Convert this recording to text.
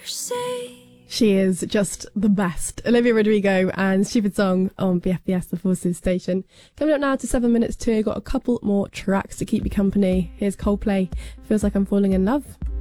She is just the best. Olivia Rodrigo and Stupid Song on BFBS, the Forces station. Coming up now to 7 minutes to, got a couple more tracks to keep you company. Here's Coldplay, Feels Like I'm Falling in Love.